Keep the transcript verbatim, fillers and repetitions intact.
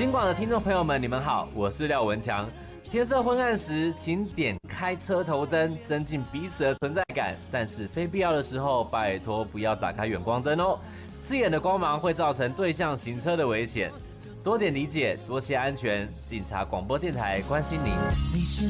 金广的听众朋友们，你们好，我是廖文强。天色昏暗时，请点开车头灯，增进彼此的存在感。但是非必要的时候，拜托不要打开远光灯哦，刺眼的光芒会造成对向行车的危险。多点理解，多些安全。警察广播电台关心您。 你是